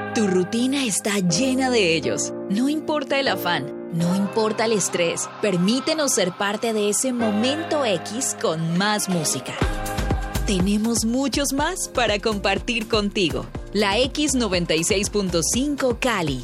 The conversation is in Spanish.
Tu rutina está llena de ellos. No importa el afán, no importa el estrés. Permítenos ser parte de ese momento X con más música. Tenemos muchos más para compartir contigo. La X96.5 Cali.